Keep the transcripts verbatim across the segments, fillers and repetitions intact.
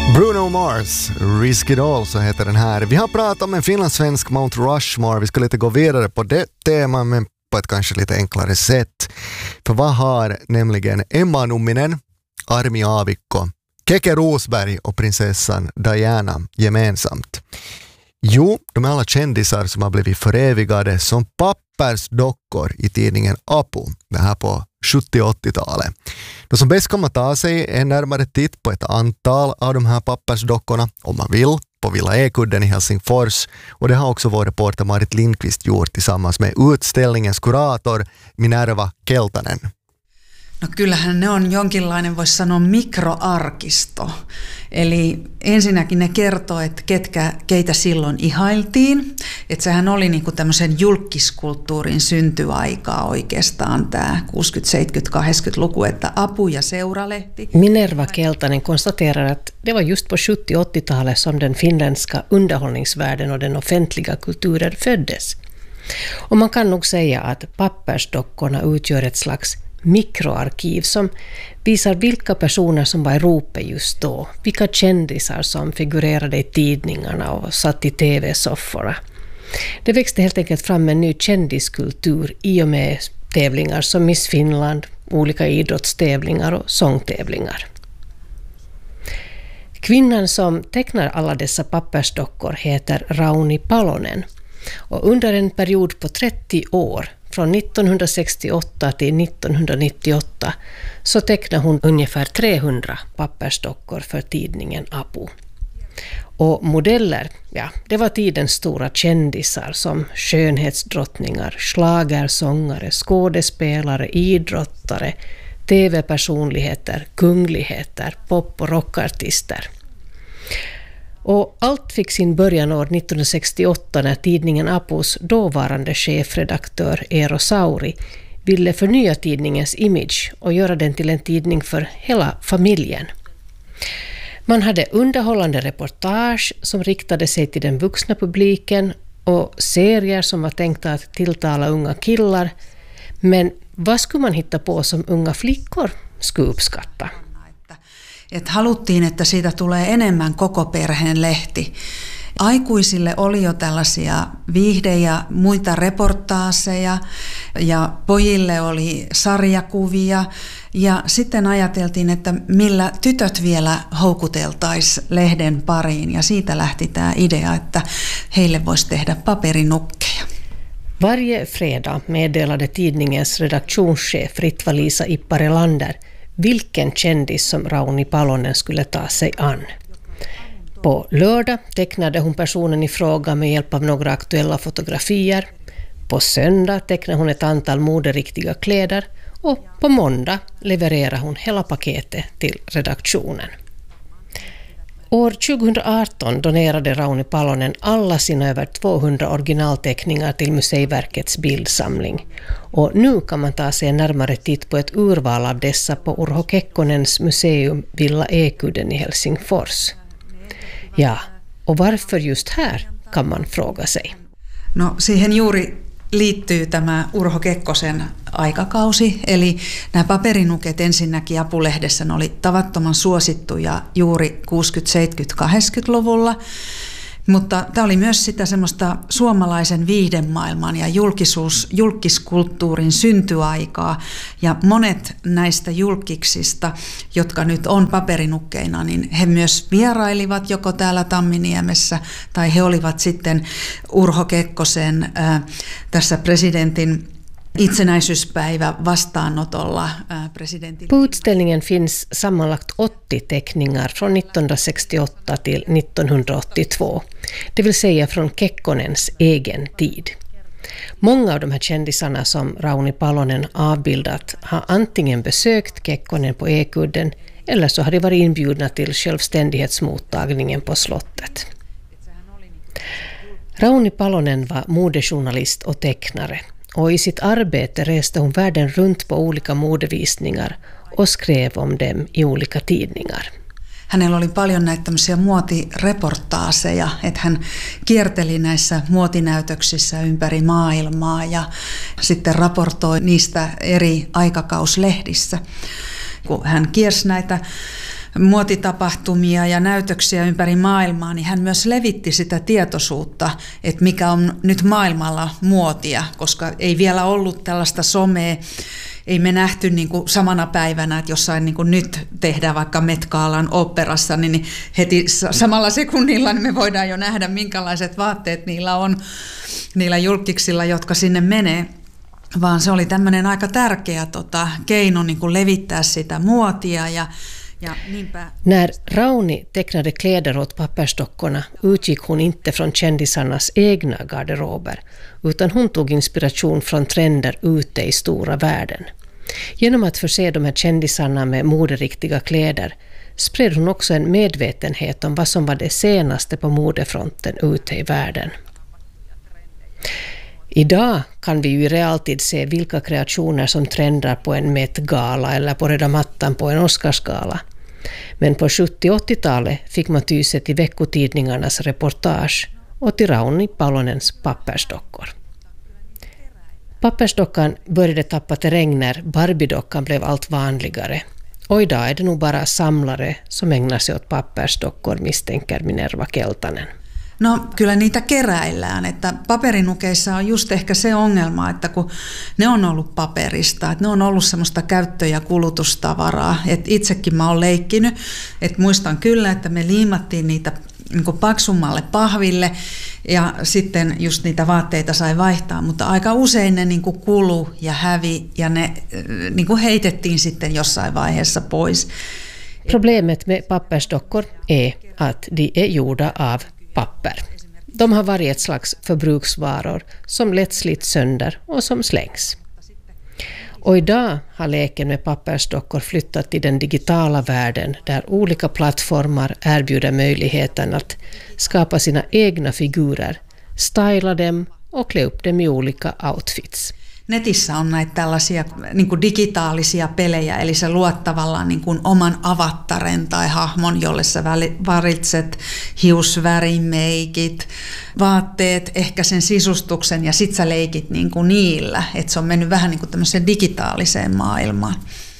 Bruno Mars, Risk It All, så heter den här. Vi har pratat om en finlandssvensk Mount Rushmore. Vi ska lite gå vidare på det temat, men på ett kanske lite enklare sätt. För vad har nämligen Emma Numminen, Armi Aavikko, Keke Rosberg och prinsessan Diana gemensamt? Jo, de är alla kändisar som har blivit förevigade som pappersdockor i tidningen Apu, det här på sjuttio- och åttiotalet. De som bäst kommer ta sig en närmare titt på ett antal av de här pappersdockorna, om man vill, på Villa E-kudden i Helsingfors, och det har också vår reporter Marit Lindqvist gjort tillsammans med utställningens kurator Minerva Keltanen. No kyllähän ne on jonkinlainen, voisi sanoa, mikroarkisto. Eli ensinnäkin ne kertoo, että ketkä, keitä silloin ihailtiin. Että sehän oli niinku tämmöisen julkiskulttuurin syntyaikaa oikeastaan tämä kuusikymmentä-, seitsemänkymmentä-, kahdeksankymmentäluku, että Apu ja Seuralehti. Minerva Keltanen konstaterar att det var just på sjuttio- och åttiotalet som den finländska underhållningsvärlden och den offentliga kulturen föddes. Och man kan nog säga att pappersdockorna utgör ett slags mikroarkiv som visar vilka personer som var i ropet just då, vilka kändisar som figurerade i tidningarna och satt i tv-sofforna. Det växte helt enkelt fram en ny kändiskultur i och med tävlingar som Miss Finland, olika idrottstävlingar och sångtävlingar. Kvinnan som tecknar alla dessa pappersdockor heter Rauni Palonen, och under en period på trettio år, från nittonhundrasextioåtta till nittonhundranittioåtta, så tecknade hon ungefär trehundra pappersdockor för tidningen Apu. Och modeller, ja, det var tidens stora kändisar som skönhetsdrottningar, schlagersångare, skådespelare, idrottare, tv-personligheter, kungligheter, pop- och rockartister. Och allt fick sin början år nittonhundrasextioåtta när tidningen Apus dåvarande chefredaktör Eero Sauri ville förnya tidningens image och göra den till en tidning för hela familjen. Man hade underhållande reportage som riktade sig till den vuxna publiken och serier som var tänkta att tilltala unga killar. Men vad skulle man hitta på som unga flickor skulle uppskatta? Että haluttiin, että siitä tulee enemmän koko perheen lehti. Aikuisille oli jo tällaisia viihde- ja muita reportaaseja, ja pojille oli sarjakuvia, ja sitten ajateltiin, että millä tytöt vielä houkuteltaisiin lehden pariin, ja siitä lähti tämä idea, että heille voisi tehdä paperinukkeja. Varje fredag meddelade tidningens redaktionschef Ritva-Liisa Ipparelander vilken kändis som Rauni Palonen skulle ta sig an. På lördag tecknade hon personen i fråga med hjälp av några aktuella fotografier. På söndag tecknade hon ett antal moderiktiga kläder, och på måndag levererade hon hela paketet till redaktionen. År tjugohundraarton donerade Rauni Palonen alla sina över tvåhundra originalteckningar till Museiverkets bildsamling, och nu kan man ta sig en närmare titt på ett urval av dessa på Urho Kekkonens museum Villa E-kudden i Helsingfors. Ja, och varför just här, kan man fråga sig. No siihen juuri liittyy tämä Urho Kekkosen aikakausi, eli nämä paperinuket ensinnäkin Apulehdessä ne oli tavattoman suosittuja juuri kuusikymmentä-, seitsemänkymmentä-, kahdeksankymmentäluvulla, mutta tämä oli myös sitä semmoista suomalaisen viihdemaailman ja julkisuus, julkiskulttuurin syntyaikaa, ja monet näistä julkiksista, jotka nyt on paperinukkeina, niin he myös vierailivat joko täällä Tamminiemessä, tai he olivat sitten Urho Kekkosen äh, tässä presidentin itsenäisyyspäivä vastaanotolla presidentin. På utställningen finns sammanlagt åttio teckningar från nittonhundrasextioåtta till nittonhundraåttiotvå, det vill säga från Kekkonens egen tid. Många av de här kändisarna som Rauni Palonen avbildat har antingen besökt Kekkonen på E-kudden, eller så har de varit inbjudna till självständighetsmottagningen på slottet. Rauni Palonen var modejournalist och tecknare, och i sitt arbete reste hon världen runt på olika modevisningar och skrev om dem i olika tidningar. Hänellä oli paljon näitä tämmöisiä muotireportaaseja, että hän kierteli näissä muotinäytöksissä ympäri maailmaa ja sitten raportoi niistä eri aikakauslehdissä. Kun hän kiersi näitä muotitapahtumia ja näytöksiä ympäri maailmaa, niin hän myös levitti sitä tietoisuutta, että mikä on nyt maailmalla muotia, koska ei vielä ollut tällaista somea. Ei me nähty niin kuin samana päivänä, että jossain niin kuin nyt tehdään vaikka Met Galan oopperassa, niin heti samalla sekunnilla niin me voidaan jo nähdä, minkälaiset vaatteet niillä on, niillä julkiksilla, jotka sinne menee. Vaan se oli tämmöinen aika tärkeä tota, keino niin kuin levittää sitä muotia ja Ja, När Rauni tecknade kläder åt pappersdockorna utgick hon inte från kändisarnas egna garderober, utan hon tog inspiration från trender ute i stora världen. Genom att förse de här kändisarna med moderiktiga kläder spred hon också en medvetenhet om vad som var det senaste på modefronten ute i världen. Idag kan vi ju i realtid se vilka kreationer som trendar på en Met-gala eller på röda mattan på en Oscarsgala. Men på sjuttio- och åttiotalet fick man ty sig till veckotidningarnas reportage och till Rauni Palonens pappersdockor. Pappersdockan började tappa terräng när Barbie-dockan blev allt vanligare. Och idag är det nog bara samlare som ägnar sig åt pappersdockor, misstänker Minerva Keltanen. No kyllä niitä keräillään, että paperinukeissa on just ehkä se ongelma, että kun ne on ollut paperista, että ne on ollut semmoista käyttö- ja kulutustavaraa, että itsekin mä oon leikkinyt, että muistan kyllä, että me liimattiin niitä niin kuin paksummalle pahville ja sitten just niitä vaatteita sai vaihtaa, mutta aika usein ne niin kuin kulu ja hävi ja ne niin kuin heitettiin sitten jossain vaiheessa pois. Problemet med pappersdockor är att de är gjorda av papper. De har varit ett slags förbruksvaror som lätt slits sönder och som slängs. Och idag har leken med pappersdockor flyttat till den digitala världen där olika plattformar erbjuder möjligheten att skapa sina egna figurer, styla dem och klä upp dem i olika outfits. Netissä on näitä tällaisia niin kuin digitaalisia pelejä, eli sä luot tavallaan niin kuin oman avattaren tai hahmon, jolle sä valitset hiusvärimeikit, vaatteet, ehkä sen sisustuksen ja sit sä leikit niin kuin niillä. Että se on mennyt vähän niin kuin tämmöiseen digitaaliseen maailmaan.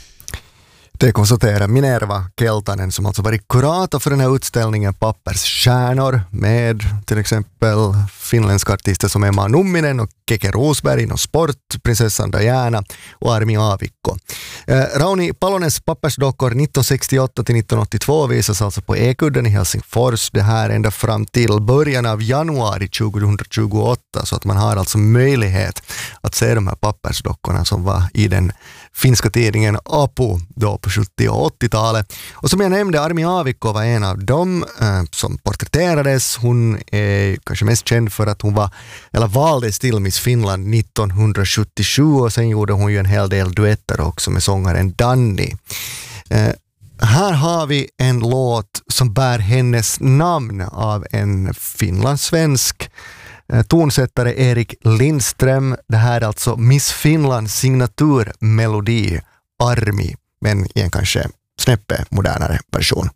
Det konstaterar Minerva Keltanen som alltså varit kurator för den här utställningen Pappersstjärnor med till exempel finländska artister som Emma Numminen och Keke Rosberg inom sport, prinsessan Diana och Armi Aavikko. Eh, Rauni Palonens pappersdockor nittonhundrasextioåtta till nittonhundraåttiotvå visas alltså på Ekudden i Helsingfors. Det här ända fram till början av januari tjugohundratjugoåtta, så att man har alltså möjlighet att se de här pappersdockorna som var i den finska tidningen Apu då på sjuttio- och åttiotalet. Och som jag nämnde, Armi Aavikko var en av dem eh, som porträtterades. Hon är kanske mest känd för att hon var, eller valdes till Miss Finland nittonhundrasjuttiosju, och sen gjorde hon ju en hel del duetter också med sångaren Danny. Eh, här har vi en låt som bär hennes namn av en finlandssvensk tonsättare, Erik Lindström. Det här är alltså Miss Finlands signaturmelodi Armi, men i en kanske snäppe modernare version.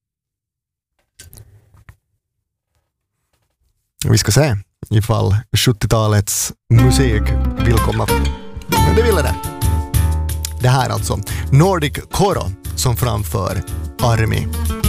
Vi ska se ifall sjuttiotalets musik vill komma. Men det ville det. Det här är alltså Nordic Koro som framför Armi.